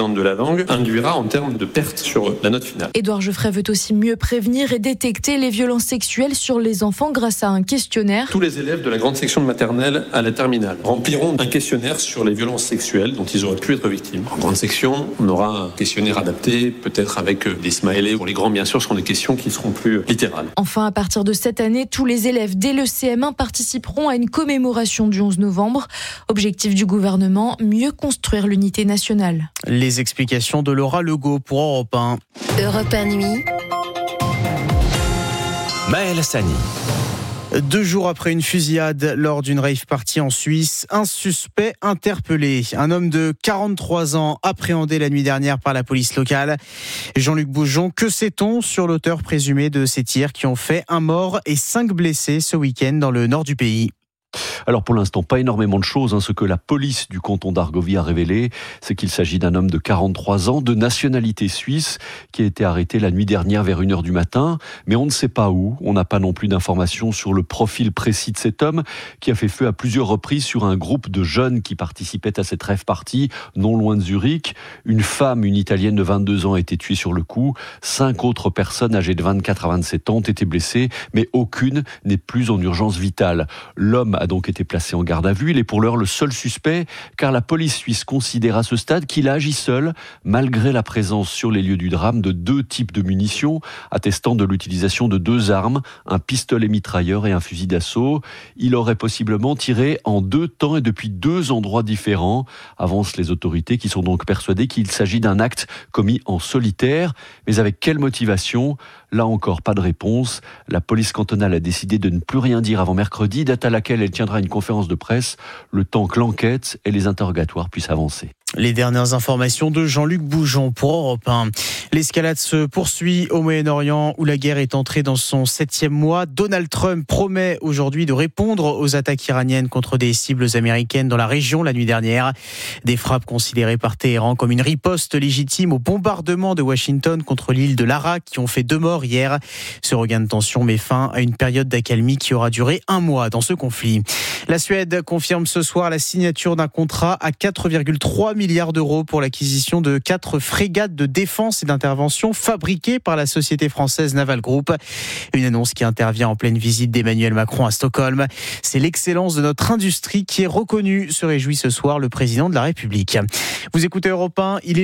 dominante de la langue induira en termes de perte sur la note finale. Édouard Geoffrey veut aussi mieux prévenir et détecter les violences sexuelles sur les enfants grâce à un questionnaire. Tous les élèves de la grande section de maternelle à la terminale rempliront un questionnaire sur les violences sexuelles dont ils auraient pu être victimes. En grande section, on aura un questionnaire adapté, peut-être avec des smileys. Pour les grands, bien sûr, ce seront des questions qui seront plus littérales. Enfin, à partir de cette année, tous les élèves dès le CM1 participeront à une commémoration du 11 novembre. Objectif du gouvernement, mieux construire l'unité nationale. Les explications de Laura Legault pour Europe 1. Europe 1 nuit. Maël Hassani. 2 jours après une fusillade lors d'une rave party en Suisse, un suspect interpellé. Un homme de 43 ans appréhendé la nuit dernière par la police locale. Jean-Luc Boujon, que sait-on sur l'auteur présumé de ces tirs qui ont fait 1 mort et 5 blessés ce week-end dans le nord du pays? Alors pour l'instant, pas énormément de choses. Ce que la police du canton d'Argovie a révélé, c'est qu'il s'agit d'un homme de 43 ans, de nationalité suisse, qui a été arrêté la nuit dernière vers 1h du matin. Mais on ne sait pas où. On n'a pas non plus d'informations sur le profil précis de cet homme, qui a fait feu à plusieurs reprises sur un groupe de jeunes qui participaient à cette rave party, non loin de Zurich. Une femme, une Italienne de 22 ans, a été tuée sur le coup. 5 autres personnes âgées de 24 à 27 ans ont été blessées, mais aucune n'est plus en urgence vitale. L'homme a donc été placé en garde à vue. Il est pour l'heure le seul suspect, car la police suisse considère à ce stade qu'il a agi seul, malgré la présence sur les lieux du drame de 2 types de munitions, attestant de l'utilisation de 2 armes, un pistolet mitrailleur et un fusil d'assaut. Il aurait possiblement tiré en 2 temps et depuis 2 endroits différents, avancent les autorités, qui sont donc persuadées qu'il s'agit d'un acte commis en solitaire. Mais avec quelle motivation ? Là encore, pas de réponse. La police cantonale a décidé de ne plus rien dire avant mercredi, date à laquelle elle tiendra une conférence de presse, le temps que l'enquête et les interrogatoires puissent avancer. Les dernières informations de Jean-Luc Boujon pour Europe 1. L'escalade se poursuit au Moyen-Orient où la guerre est entrée dans son 7e mois. Donald Trump promet aujourd'hui de répondre aux attaques iraniennes contre des cibles américaines dans la région la nuit dernière. Des frappes considérées par Téhéran comme une riposte légitime au bombardement de Washington contre l'île de Lara qui ont fait 2 morts hier. Ce regain de tension met fin à une période d'accalmie qui aura duré 1 mois dans ce conflit. La Suède confirme ce soir la signature d'un contrat à 4,3 milliards d'euros pour l'acquisition de 4 frégates de défense et d'intervention fabriquées par la société française Naval Group. Une annonce qui intervient en pleine visite d'Emmanuel Macron à Stockholm. C'est l'excellence de notre industrie qui est reconnue, se réjouit ce soir le président de la République. Vous écoutez Europe 1, il est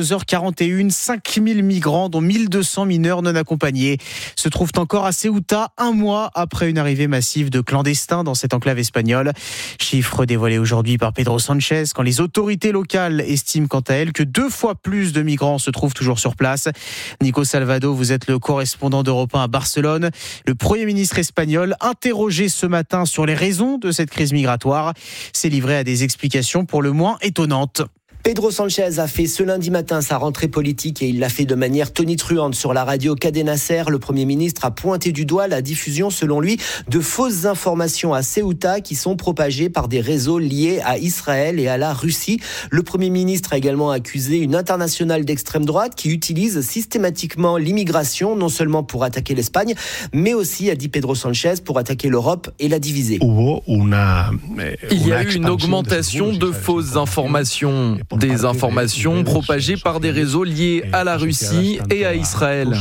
22h41. 5000 migrants, dont 1200 mineurs non accompagnés, se trouvent encore à Ceuta 1 mois après une arrivée massive de clandestins dans cette enclave espagnole. Chiffre dévoilé aujourd'hui par Pedro Sanchez quand les autorités locales estiment quant à elles que 2 fois plus de migrants se trouvent toujours sur place. Nico Salvado, vous êtes le correspondant d'Europe 1 à Barcelone. Le Premier ministre espagnol, interrogé ce matin sur les raisons de cette crise migratoire, s'est livré à des explications pour le moins étonnantes. Pedro Sanchez a fait ce lundi matin sa rentrée politique et il l'a fait de manière tonitruante sur la radio Cadena Ser. Le Premier ministre a pointé du doigt la diffusion, selon lui, de fausses informations à Ceuta qui sont propagées par des réseaux liés à Israël et à la Russie. Le Premier ministre a également accusé une internationale d'extrême droite qui utilise systématiquement l'immigration, non seulement pour attaquer l'Espagne, mais aussi, a dit Pedro Sanchez, pour attaquer l'Europe et la diviser. Il y a eu une augmentation de fausses informations. Des informations propagées par des réseaux liés à la Russie et à Israël.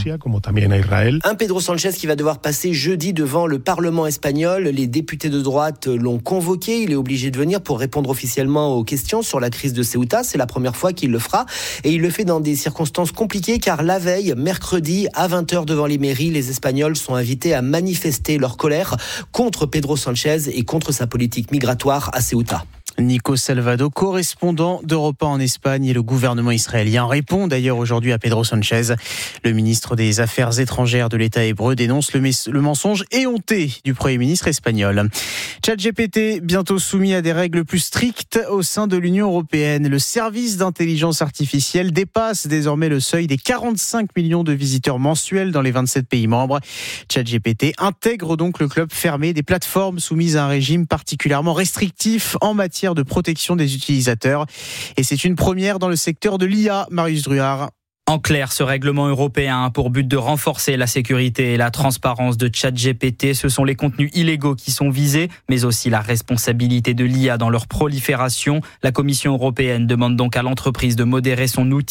Un Pedro Sanchez qui va devoir passer jeudi devant le Parlement espagnol. Les députés de droite l'ont convoqué. Il est obligé de venir pour répondre officiellement aux questions sur la crise de Ceuta. C'est la première fois qu'il le fera. Et il le fait dans des circonstances compliquées car la veille, mercredi, à 20h devant les mairies, les Espagnols sont invités à manifester leur colère contre Pedro Sanchez et contre sa politique migratoire à Ceuta. Nico Salvado, correspondant d'Europe 1 en Espagne, et le gouvernement israélien répond d'ailleurs aujourd'hui à Pedro Sanchez. Le ministre des Affaires étrangères de l'État hébreu dénonce le mensonge éhonté du Premier ministre espagnol. ChatGPT, bientôt soumis à des règles plus strictes au sein de l'Union européenne. Le service d'intelligence artificielle dépasse désormais le seuil des 45 millions de visiteurs mensuels dans les 27 pays membres. ChatGPT intègre donc le club fermé des plateformes soumises à un régime particulièrement restrictif en matière de protection des utilisateurs. Et c'est une première dans le secteur de l'IA, Marius Druard. En clair, ce règlement européen a pour but de renforcer la sécurité et la transparence de ChatGPT. Ce sont les contenus illégaux qui sont visés, mais aussi la responsabilité de l'IA dans leur prolifération. La Commission européenne demande donc à l'entreprise de modérer son outil